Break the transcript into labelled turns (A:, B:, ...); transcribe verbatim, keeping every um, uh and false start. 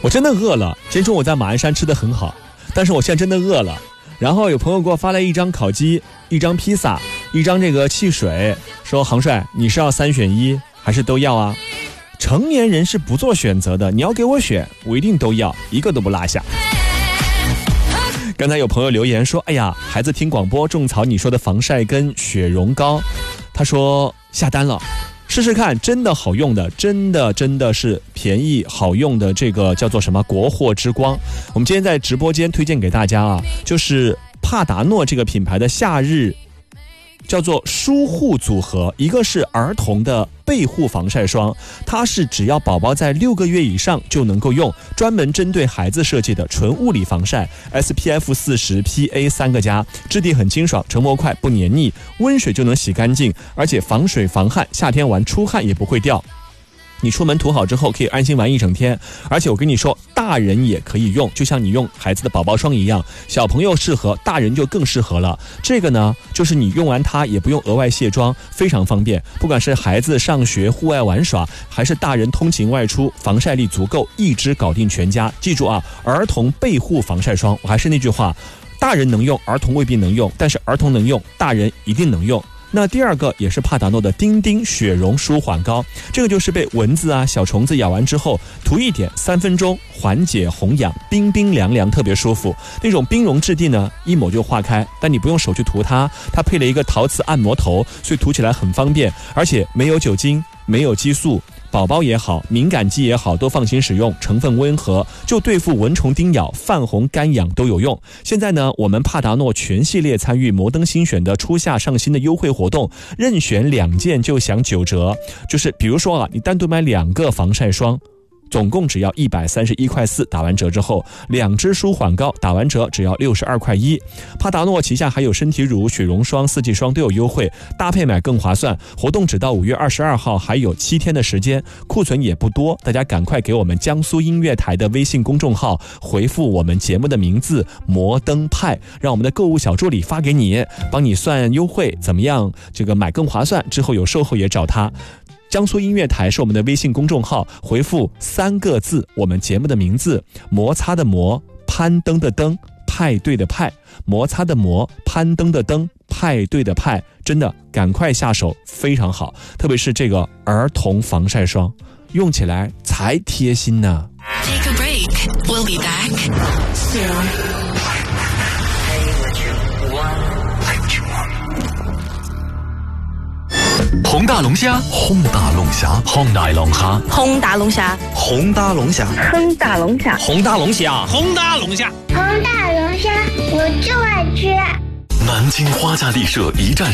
A: 我真的饿了，今天中午在马鞍山吃得很好，但是我现在真的饿了。然后有朋友给我发来一张烤鸡，一张披萨，一张这个汽水，说航帅你是要三选一还是都要啊？成年人是不做选择的，你要给我选，我一定都要，一个都不落下。刚才有朋友留言说，哎呀，孩子听广播种草你说的防晒跟雪绒膏，他说下单了，试试看，真的好用的，真的真的是便宜好用的，这个叫做什么国货之光。我们今天在直播间推荐给大家啊，就是帕达诺这个品牌的夏日叫做舒护组合，一个是儿童的背护防晒霜，它是只要宝宝在六个月以上就能够用，专门针对孩子设计的纯物理防晒 S P F 四十 P A 三个加，质地很清爽，成膜快，不黏腻，温水就能洗干净，而且防水防汗，夏天玩出汗也不会掉。你出门涂好之后可以安心玩一整天，而且我跟你说大人也可以用，就像你用孩子的宝宝霜一样，小朋友适合，大人就更适合了。这个呢就是你用完它也不用额外卸妆，非常方便，不管是孩子上学户外玩耍，还是大人通勤外出，防晒力足够，一支搞定全家。记住啊，儿童背护防晒霜，我还是那句话，大人能用，儿童未必能用，但是儿童能用，大人一定能用。那第二个也是帕达诺的丁丁雪绒舒缓膏，这个就是被蚊子啊小虫子咬完之后涂一点，三分钟缓解红痒，冰冰凉凉，特别舒服。那种冰绒质地呢一抹就化开，但你不用手去涂它，它配了一个陶瓷按摩头，所以涂起来很方便，而且没有酒精，没有激素，宝宝也好，敏感肌也好，都放心使用，成分温和，就对付蚊虫叮咬、泛红干痒都有用。现在呢，我们帕达诺全系列参与摩登新选的初夏上新的优惠活动，任选两件就享九折。就是比如说啊，你单独买两个防晒霜，总共只要一百三十一块四，打完折之后，两支舒缓膏打完折只要六十二块一。帕达诺旗下还有身体乳、雪绒霜、四季霜都有优惠，搭配买更划算。活动只到五月二十二号，还有七天的时间，库存也不多，大家赶快给我们江苏音乐台的微信公众号回复我们节目的名字摩登派，让我们的购物小助理发给你，帮你算优惠怎么样，这个买更划算，之后有售后也找他。江苏音乐台是我们的微信公众号，回复三个字我们节目的名字，摩擦的摩，攀登的登，派对的派，摩擦的摩，攀登的登，派对的派，真的赶快下手，非常好，特别是这个儿童防晒霜，用起来才贴心呢。
B: Take a break. We'll be back soon.
C: 红大龙虾，红大龙虾，红大龙虾，
D: 红大龙虾，
E: 红大龙虾，
D: 红大龙虾，
F: 红大龙虾，红大龙虾，
G: 红大龙虾，我就爱吃。
C: 南京花家丽舍一站